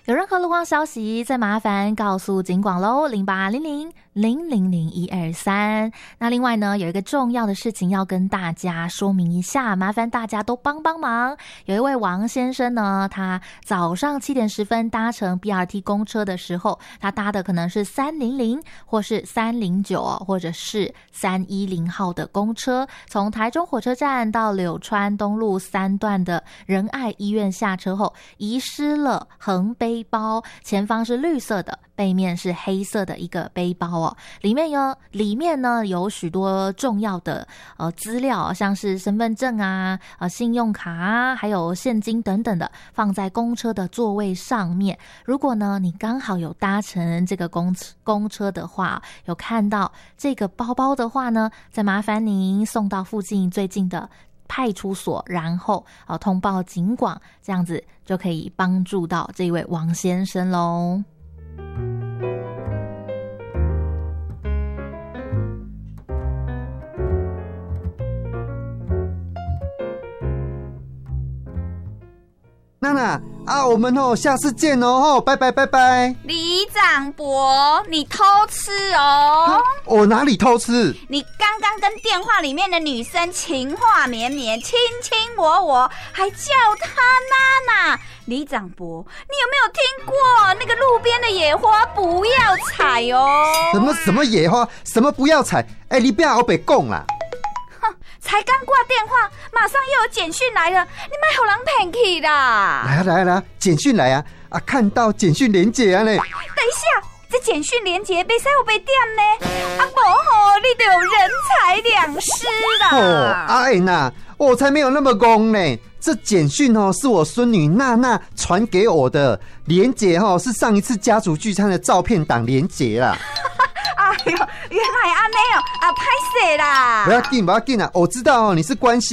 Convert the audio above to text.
有任何路况消息，再麻烦告诉警广咯，0800000123。那另外呢，有一个重要的事情要跟大家说明一下，麻烦大家都帮忙。有一位王先生呢，他早上7点10分搭乘 BRT 公车的时候，他搭的可能是300或是309或者是310号的公车，从台中火车站到柳川东路3段的仁爱医院下车后，遗失了横背包，前方是绿色的，背面是黑色的一个背包哦，里面呢有许多重要的资料，像是身份证啊、信用卡啊，还有现金等等的，放在公车的座位上面。如果呢你刚好有搭乘这个公车的话，有看到这个包包的话呢，再麻烦您送到附近最近的派出所，然后通报警广，这样子就可以帮助到这位王先生咯。 娜娜啊，我们下次见哦，拜拜拜拜。 李长伯，你偷吃哦！ 我哪里偷吃？ 你刚刚跟电话里面的女生情话绵绵，卿卿我，还叫她娜娜。李长伯，你有没有听过那个路边的野花不要采哦？ 什么野花？什么不要采？你不要别讲啦！ 才刚挂电话，马上又有简讯来了，你别给人骗去啦！ 来啊，简讯来啊！看到简讯连结啊嘞！ 等一下，这简讯连结不使有被点呢？不你就有人财两失啦！ 娜，我才没有那么公呢。这简讯是我孙女娜娜传给我的，连结是上一次家族聚餐的照片档连结啦。 哎呦，原来安内哦，歹势啦！ 不要紧啊，我知道你是关心